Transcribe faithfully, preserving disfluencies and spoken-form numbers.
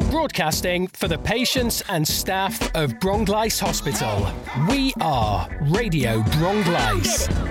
Broadcasting for the patients and staff of Bronglice Hospital. We are Radio Bronglice.